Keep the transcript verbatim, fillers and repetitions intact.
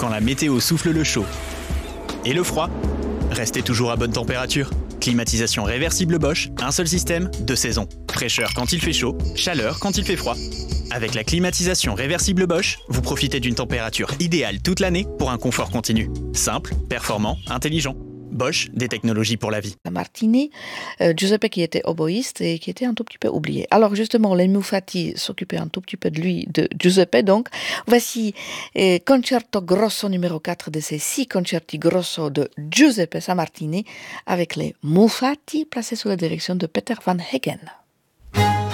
quand la météo souffle le chaud et le froid, restez toujours à bonne température. Climatisation réversible Bosch, un seul système, deux saisons. Fraîcheur quand il fait chaud, chaleur quand il fait froid. Avec la climatisation réversible Bosch, vous profitez d'une température idéale toute l'année pour un confort continu. Simple, performant, intelligent. Bosch, des technologies pour la vie. Martini, euh, Giuseppe qui était oboïste et qui était un tout petit peu oublié. Alors justement, les Mufati s'occupaient un tout petit peu de lui, de Giuseppe donc. Voici euh, Concerto Grosso numéro quatre de ces six concerti grosso de Giuseppe Sammartini avec les Mufati placés sous la direction de Peter van Heggen.